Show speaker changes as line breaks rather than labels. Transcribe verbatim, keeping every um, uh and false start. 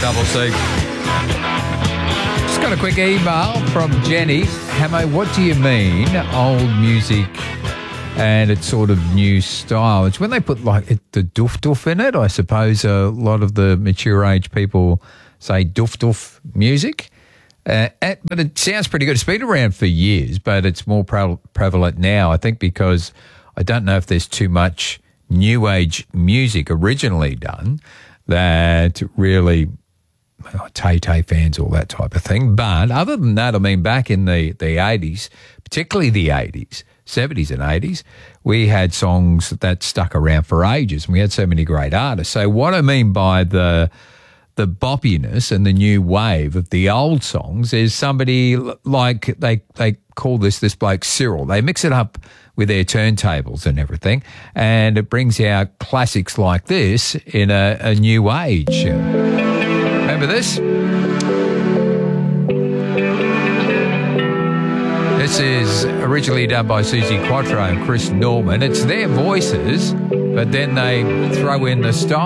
Double C. Just got a quick email from Jenny. Hamo, what do you mean, old music and it's sort of new style? It's when they put like it, the doof doof in it. I suppose a lot of the mature age people say doof doof music. Uh, at, but it sounds pretty good. It's been around for years, but it's more pre- prevalent now, I think, because I don't know if there's too much new age music originally done that really, well, Tay-Tay fans, all that type of thing. But other than that, I mean, back in the, the eighties, particularly the eighties, seventies and eighties, we had songs that stuck around for ages, and we had so many great artists. So what I mean by the the boppiness and the new wave of the old songs is somebody like, they they call this this bloke Cyril. They mix it up with their turntables and everything, and it brings out classics like this in a, a new age. Remember this? This is originally done by Suzi Quatro and Chris Norman. It's their voices, but then they throw in the style.